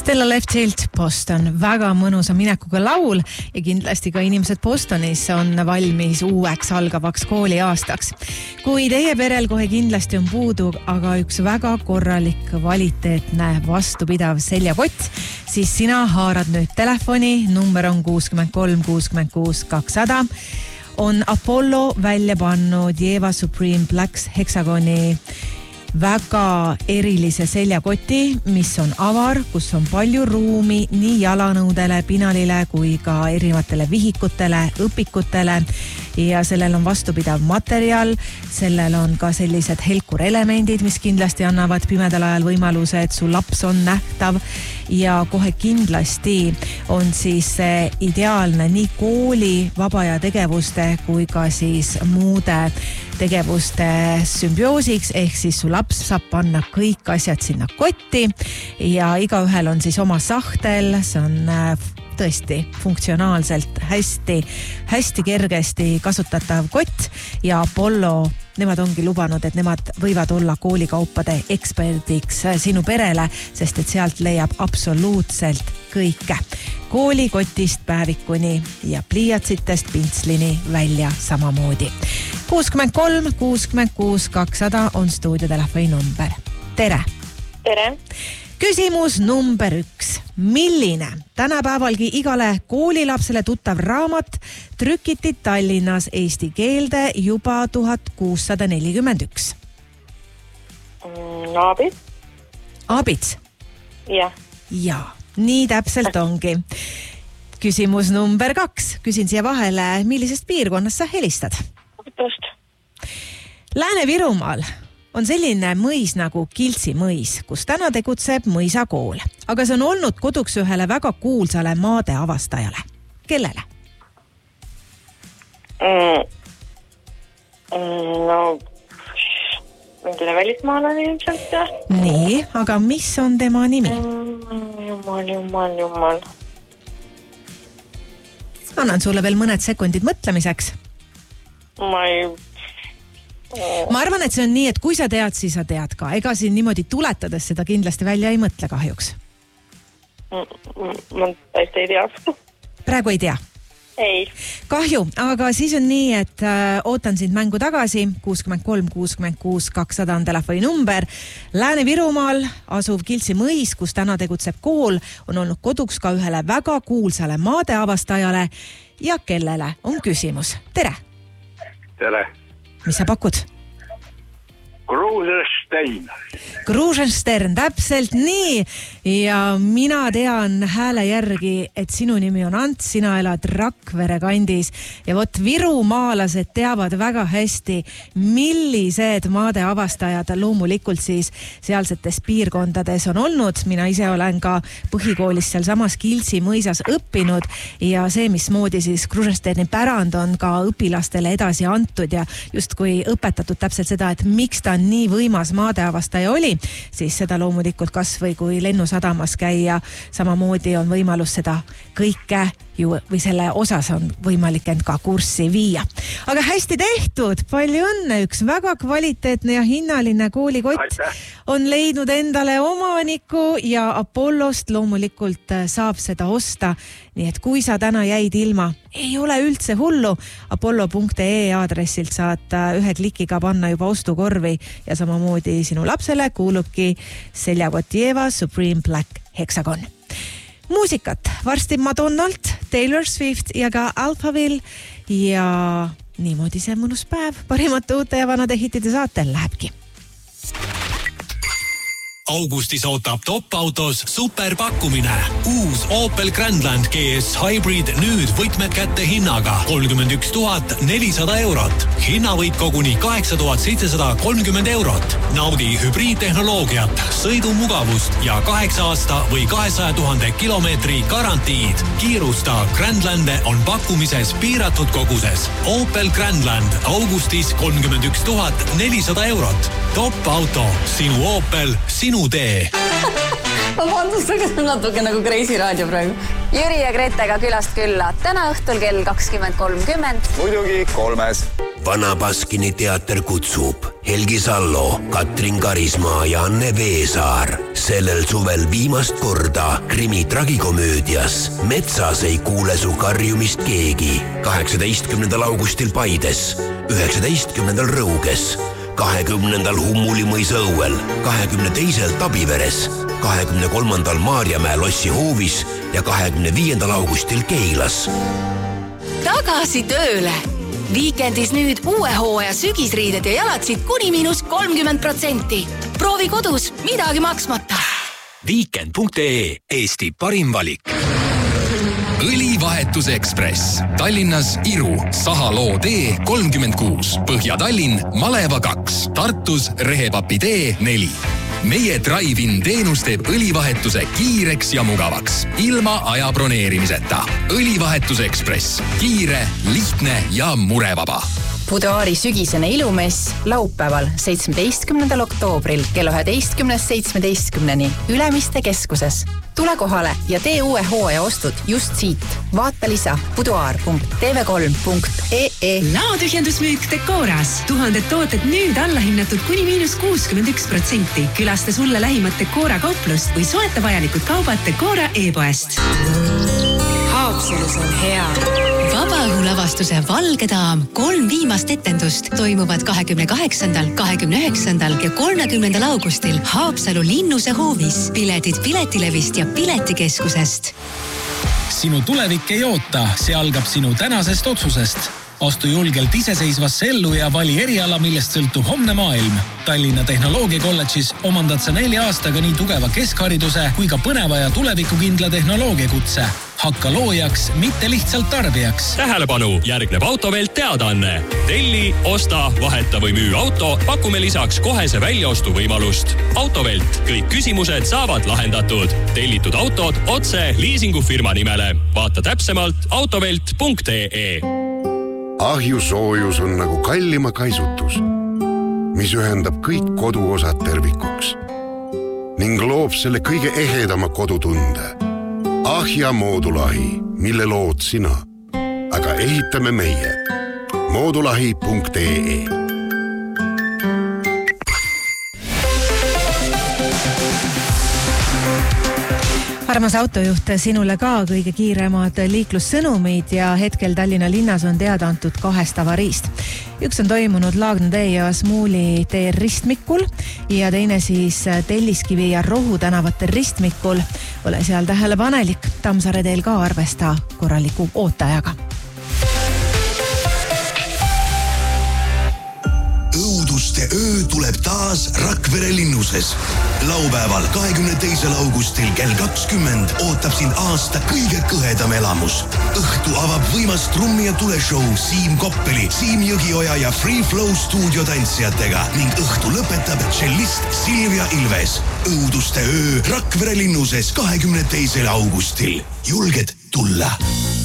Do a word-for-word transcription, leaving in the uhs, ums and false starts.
Stella Leftilt Boston, väga mõnusa minekuga laul ja kindlasti ka inimesed Bostonis on valmis uueks algavaks kooliaastaks. Kui teie perel kohe kindlasti on puudu, aga üks väga korralik, kvaliteetne, vastupidav seljakott, siis sina haarad nüüd telefoni, number on kuuskümmend kolm kuuskümmend kuus kakssada. On Apollo välja pannud Jeva Supreme Black Hexagoni väga erilise seljakoti, mis on avar, kus on palju ruumi nii jalanõudele, pinalile kui ka erinevatele vihikutele, õpikutele ja sellel on vastupidav materjal, sellel on ka sellised helkurelemendid, mis kindlasti annavad pimedal ajal võimaluse, et su laps on nähtav ja kohe kindlasti on siis ideaalne nii kooli, vaba aja tegevuste kui ka siis muude tegevuste sümbioosiks, ehk siis su laps saab panna kõik asjad sinna kotti ja igaühel on siis oma sahtel, see on tõesti funktsionaalselt hästi, hästi kergesti kasutatav kott ja Apollo, nemad ongi lubanud, et nemad võivad olla koolikaupade eksperdiks sinu perele, sest et sealt leiab absoluutselt kõike. Koolikotist päevikuni ja pliiatsitest pintslini välja samamoodi. kuuskümmend kolm kuuskümmend kuus kakssada on stuudiotelefoni number. Tere! Tere! Küsimus number üks. Milline tänapäevalgi igale koolilapsele tuttav raamat trükiti Tallinnas eesti keelde juba tuhat kuussada nelikümmend üks? Abits. Abits? Jah. Jaa, nii täpselt ongi. Küsimus number kaks. Küsin siia vahele, millisest piirkonnast sa helistad? Just. Lääne-Virumaal on selline mõis nagu Kiltsi mõis, kus täna tegutseb mõisakool. Aga see on olnud koduks ühele väga kuulsale maade avastajale. Kellele? Mm. No, mingile välismaalane ilmselt, jah. Nii, aga mis on tema nimi? Mm, jumal, jumal, jumal. Annan sulle veel mõned sekundid mõtlemiseks. Ma ei... Ma arvan, et see on nii, et kui sa tead, siis sa tead ka. Ega siin niimoodi tuletades seda kindlasti välja ei mõtle kahjuks. Ma täiesti ei tea. Praegu ei tea? Ei. Kahju, aga siis on nii, et äh, ootan sind mängu tagasi. kuuskümmend kolm kuuskümmend kuus kakssada on telefoni number. Lääne-Virumaal asuv Kiltsi mõis, kus täna tegutseb kool, on olnud koduks ka ühele väga kuulsale maade avastajale ja kellele on küsimus. Tere! Tere! Mis sa pakud? Kruusenstein. Kruusenstern, täpselt nii. Ja mina tean hääle järgi, et sinu nimi on Ants, sina elad Rakvere kandis. Ja vot virumaalased teavad väga hästi, millised maade avastajad loomulikult siis sealsetes piirkondades on olnud. Mina ise olen ka põhikoolis seal samas Kiltsi mõisas õppinud ja see, mismoodi siis Kruusensterni pärand on ka õpilastele edasi antud ja just kui õpetatud täpselt seda, et miks ta nii võimas maadeavastaja oli, siis seda loomulikult kas või kui lennusadamas käia, samamoodi on võimalus seda kõike ju, või selle osas on võimalik end ka kurssi viia. Aga hästi tehtud, palju õnne, üks väga kvaliteetne ja hinnaline koolikott on leidnud endale omaniku ja Apollost loomulikult saab seda osta. Nii et kui sa täna jäid ilma, ei ole üldse hullu. Apollo punkt ee aadressilt saad ühe klikiga panna juba ostukorvi ja samamoodi sinu lapsele kuulubki seljakott Jeva Supreme Black Hexagon. Muusikat varsti Madonnalt, Taylor Swift ja ka Alphaville ja niimoodi see mõnus päev parimate uute ja vanade hittide saatel lähebki. Augustis ootab Top-autos superpakkumine. Uus Opel Grandland G S Hybrid nüüd võtmed kätte hinnaga kolmkümmend üks tuhat nelisada eurot. Hinnavõit koguni kaheksa tuhat seitsesada kolmkümmend eurot. Naudi hübriidtehnoloogiat, sõidumugavust ja kaheksa aasta või kahesaja tuhande kilomeetri garantiid. Kiirusta, Grandlande on pakkumises piiratud koguses. Opel Grandland augustis kolmkümmend üks tuhat nelisada eurot. Top-auto, sinu Opel, sinu tee. Vabandust, aga see on natuke nagu Kreisi raadio praegu. Jüri ja Gretega külast külla täna õhtul kell kakskümmend kolmkümmend. Muidugi kolmes. Vana Baskini teater kutsub Helgi Sallo, Katrin Karismaa ja Anne Veesaar. Sellel suvel viimast korda krimi tragikomöödias Metsas ei kuule su karjumist keegi. kaheksateistkümnendal augustil Paides, üheksateistkümnendal Rõuges, kahekümnendal Hummulimõisa õuel, kahekümne teisel Tabiveres, kahekümne kolmandal Maarjamäe lossi hoovis ja kahekümne viiendal augustil Keilas. Tagasi tööle! Viikendis nüüd uue hooaja sügisriided ja jalatsid kuni miinus kolmkümmend protsenti. Proovi kodus, midagi maksmata. Weekend punkt ee, Eesti parim valik. Õlivahetus Ekspress. Tallinnas Iru, Sahaloo tee kolmkümmend kuus, Põhja-Tallinn, Maleva kaks, Tartus Rehepapi tee neli. Meie Drive-in teenus teeb õlivahetuse kiireks ja mugavaks, ilma aja broneerimiseta. Õlivahetus Ekspress. Kiire, lihtne ja murevaba. Boudoiri sügisene ilumess laupäeval seitsmeteistkümnendal oktoobril kella üheteistkümnest seitsmeteistkümneni Ülemiste keskuses. Tule kohale ja tee uue hooaja ostud just siit. Vaata lisa boudoir punkt t v kolm punkt e e. Laotühjendusmüük Decoras. Tuhanded tooted nüüd allahinnatud kuni miinus kuuskümmend üks protsenti. Külasta sulle lähimat Decora kauplust või soeta vajalikud kaubad Decora e-poest. Haapsalus on hea. Vabaõhulavastuse Valge daam kolm viimast etendust toimuvad kahekümne kaheksandal, kahekümne üheksandal ja kolmekümnendal augustil Haapsalu Linnuse hoovis. Piletid Piletilevist ja Piletikeskusest. Sinu tulevik ei oota, see algab sinu tänasest otsusest. Astu julgelt iseseisvasse ellu ja vali eriala, millest sõltub homne maailm. Tallinna Tehnoloogiakolledžis omandad sa nelja aastaga nii tugeva keskhariduse kui ka põneva ja tulevikukindla tehnoloogiakutse. Hakka loojaks, mitte lihtsalt tarbijaks. Tähelepanu, järgneb Autovelt teadaanne. Telli, osta, vaheta või müü auto, pakume lisaks kohese väljaostu võimalust. Autovelt, kõik küsimused saavad lahendatud. Tellitud autod otse liisingufirma nimele. Vaata täpsemalt autovelt punkt ee. Ahjusoojus on nagu kallima kaisutus, mis ühendab kõik koduosad tervikuks ning loob selle kõige ehedama kodutunde. Ahja moodulahi, mille lood sina, aga ehitame meie. moodulahi punkt ee. Armas autojuht, sinule ka kõige kiiremad liiklussõnumid ja hetkel Tallinna linnas on teada antud kahest avariist. Üks on toimunud Laagna tee ja Smuuli tee ristmikul ja teine siis Telliskivi ja Rohu tänavate ristmikul. Ole seal tähelepanelik, Tammsaare teel ka arvesta korraliku ootajaga. Õuduste öö tuleb taas Rakvere linnuses. Laupäeval kahekümne teisel augustil kell kakskümmend ootab sind aasta kõige kõhedam elamus. Õhtu avab võimas trummi ja tuleshow Siim Koppeli, Siim Jõgioja ja Free Flow stuudio tantsijatega ning õhtu lõpetab tšellist Silvia Ilves. Õuduste öö Rakvere linnuses kahekümne teisel augustil. Julged tulla?